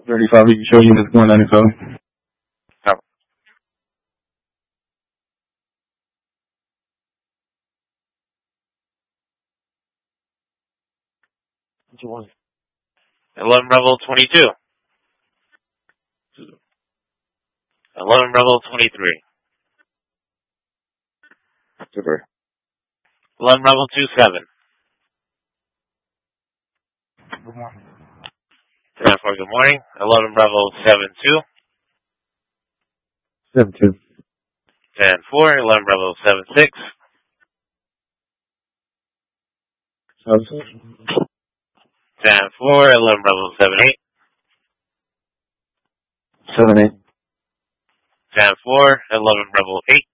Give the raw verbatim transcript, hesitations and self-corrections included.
thirty-five, you can show units one ninety-seven. Oh. What you want? eleven Rebel twenty-two. eleven Rebel twenty-three. Super. eleven Rebel twenty-seven. Good morning. ten four, good morning. eleven Rebel seventy-two. seven two. ten four, eleven Rebel seventy-six. ten four, eleven Rebel seventy-eight. seven eight. ten four, eleven Rebel eight.